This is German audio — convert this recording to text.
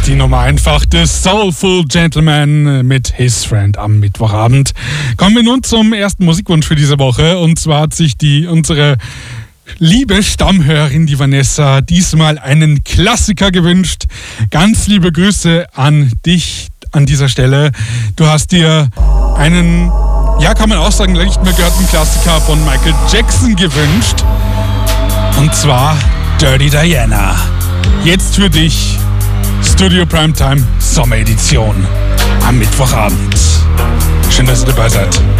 die Nummer einfach The Soulful Gentleman mit His Friend am Mittwochabend. Kommen wir nun zum ersten Musikwunsch für diese Woche. Und zwar hat sich unsere liebe Stammhörerin, die Vanessa, diesmal einen Klassiker gewünscht. Ganz liebe Grüße an dich an dieser Stelle. Du hast dir einen, ja, kann man auch sagen, nicht mehr gehörten Klassiker von Michael Jackson gewünscht. Und zwar Dirty Diana. Jetzt für dich Studio Primetime Sommeredition am Mittwochabend. Schön, dass ihr dabei seid.